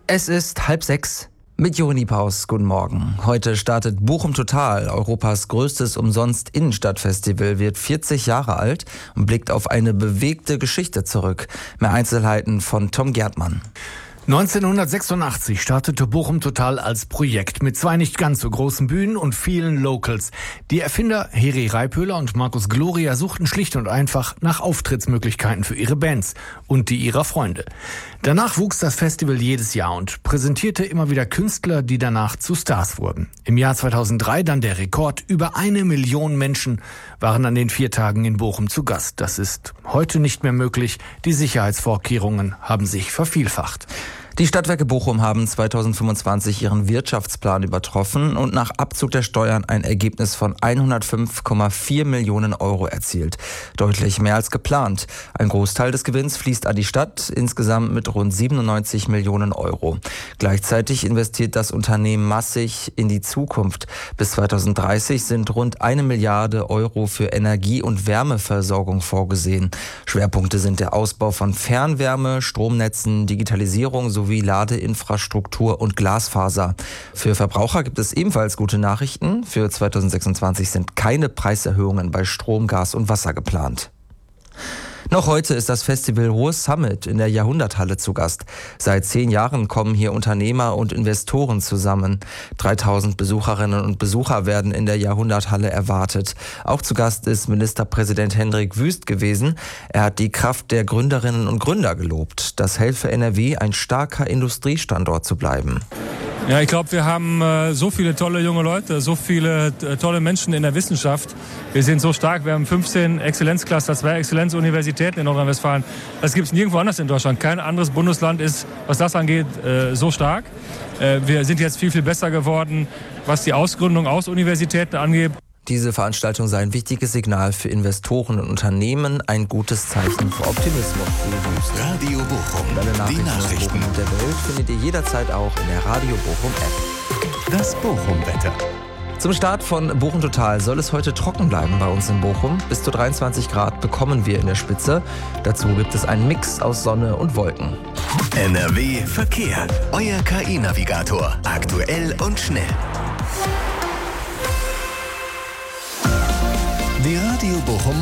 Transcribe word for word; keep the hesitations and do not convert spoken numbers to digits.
Es ist halb sechs. Mit Joni Paus, guten Morgen. Heute startet Bochum Total. Europas größtes Umsonst-Innenstadtfestival wird vierzig Jahre alt und blickt auf eine bewegte Geschichte zurück. Mehr Einzelheiten von Tom Gerdmann. neunzehnhundertsechsundachtzig startete Bochum Total als Projekt mit zwei nicht ganz so großen Bühnen und vielen Locals. Die Erfinder Heri Reiphöler und Markus Gloria suchten schlicht und einfach nach Auftrittsmöglichkeiten für ihre Bands und die ihrer Freunde. Danach wuchs das Festival jedes Jahr und präsentierte immer wieder Künstler, die danach zu Stars wurden. Im Jahr zweitausenddrei dann der Rekord. Über eine Million Menschen waren an den vier Tagen in Bochum zu Gast. Das ist heute nicht mehr möglich. Die Sicherheitsvorkehrungen haben sich vervielfacht. Die Stadtwerke Bochum haben zweitausendfünfundzwanzig ihren Wirtschaftsplan übertroffen und nach Abzug der Steuern ein Ergebnis von hundertfünf Komma vier Millionen Euro erzielt. Deutlich mehr als geplant. Ein Großteil des Gewinns fließt an die Stadt, insgesamt mit rund siebenundneunzig Millionen Euro. Gleichzeitig investiert das Unternehmen massig in die Zukunft. Bis zweitausenddreißig sind rund eine Milliarde Euro für Energie- und Wärmeversorgung vorgesehen. Schwerpunkte sind der Ausbau von Fernwärme, Stromnetzen, Digitalisierung sowie wie Ladeinfrastruktur und Glasfaser. Für Verbraucher gibt es ebenfalls gute Nachrichten. Für zweitausendsechsundzwanzig sind keine Preiserhöhungen bei Strom, Gas und Wasser geplant. Noch heute ist das Festival Ruhr Summit in der Jahrhunderthalle zu Gast. Seit zehn Jahren kommen hier Unternehmer und Investoren zusammen. dreitausend Besucherinnen und Besucher werden in der Jahrhunderthalle erwartet. Auch zu Gast ist Ministerpräsident Hendrik Wüst gewesen. Er hat die Kraft der Gründerinnen und Gründer gelobt. Das helfe N R W, ein starker Industriestandort zu bleiben. Ja, ich glaube, wir haben äh, so viele tolle junge Leute, so viele äh, tolle Menschen in der Wissenschaft. Wir sind so stark, wir haben fünfzehn Exzellenzcluster, zwei Exzellenzuniversitäten in Nordrhein-Westfalen. Das gibt es nirgendwo anders in Deutschland. Kein anderes Bundesland ist, was das angeht, äh, so stark. Äh, wir sind jetzt viel, viel besser geworden, was die Ausgründung aus Universitäten angeht. Diese Veranstaltung sei ein wichtiges Signal für Investoren und Unternehmen, ein gutes Zeichen für Optimismus. Radio Bochum, Alle Nachrichten, die Nachrichten aus Bochum und der Welt findet ihr jederzeit auch in der Radio Bochum App. Das Bochum-Wetter. Zum Start von Bochum Total soll es heute trocken bleiben bei uns in Bochum. Bis zu dreiundzwanzig Grad bekommen wir in der Spitze. Dazu gibt es einen Mix aus Sonne und Wolken. N R W Verkehr. Euer K I-Navigator. Aktuell und schnell. Die Radio Bochum